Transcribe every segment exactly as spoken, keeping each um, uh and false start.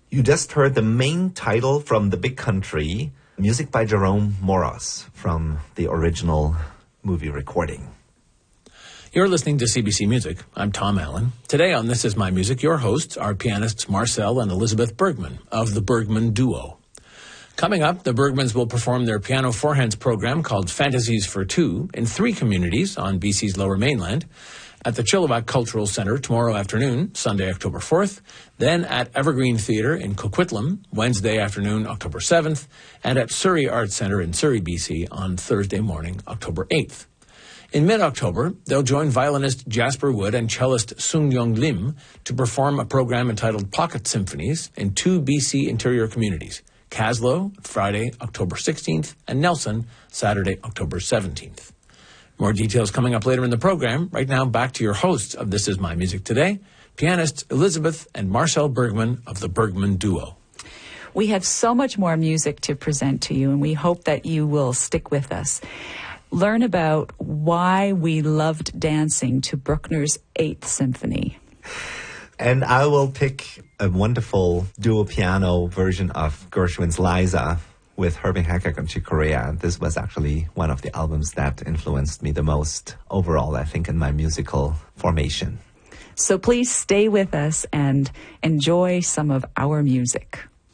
You just heard the main title from The Big Country, music by Jerome Moros from the original movie recording. You're listening to C B C Music. I'm Tom Allen. Today on This Is My Music, your hosts are pianists Marcel and Elizabeth Bergman of the Bergman Duo. Coming up, the Bergmans will perform their piano four-hands program called Fantasies for Two in three communities on B C's Lower Mainland. At the Chilliwack Cultural Centre tomorrow afternoon, Sunday, October fourth, then at Evergreen Theatre in Coquitlam, Wednesday afternoon, October seventh, and at Surrey Arts Centre in Surrey, B C on Thursday morning, October eighth. In mid-October, they'll join violinist Jasper Wood and cellist Sung Young Lim to perform a program entitled Pocket Symphonies in two B C interior communities, Caslow, Friday, October sixteenth, and Nelson, Saturday, October seventeenth. More details coming up later in the program. Right now, back to your hosts of This Is My Music Today, pianists Elizabeth and Marcel Bergman of the Bergman Duo. We have so much more music to present to you, and we hope that you will stick with us. Learn about why we loved dancing to Bruckner's Eighth Symphony. And I will pick a wonderful dual piano version of Gershwin's Liza with Herbie Hancock and Chick Corea. This was actually one of the albums that influenced me the most overall, I think, in my musical formation. So please stay with us and enjoy some of our music.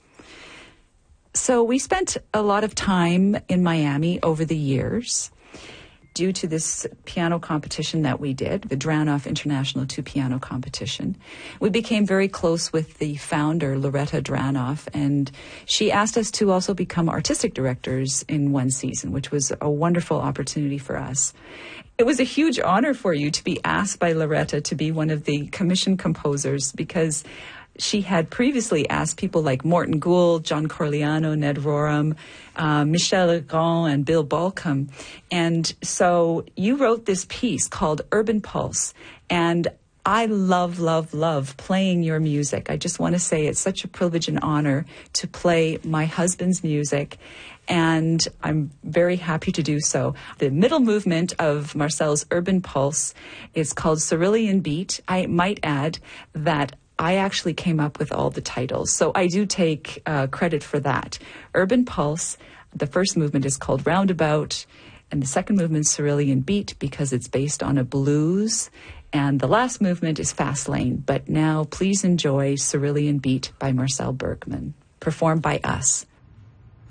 So we spent a lot of time in Miami over the years. Due to this piano competition that we did, the Dranoff International Two Piano Competition, we became very close with the founder, Loretta Dranoff, and she asked us to also become artistic directors in one season, which was a wonderful opportunity for us. It was a huge honor for you to be asked by Loretta to be one of the commission composers, because she had previously asked people like Morton Gould, John Corigliano, Ned Rorem, uh, Michel Legrand, and Bill Balcom. And so you wrote this piece called Urban Pulse. And I love, love, love playing your music. I just want to say it's such a privilege and honor to play my husband's music. And I'm very happy to do so. The middle movement of Marcel's Urban Pulse is called Cerulean Beat. I might add that I actually came up with all the titles, so I do take uh, credit for that. Urban Pulse, the first movement is called Roundabout, and the second movement is Cerulean Beat because it's based on a blues, and the last movement is Fast Lane. But now please enjoy Cerulean Beat by Marcel Bergman, performed by us.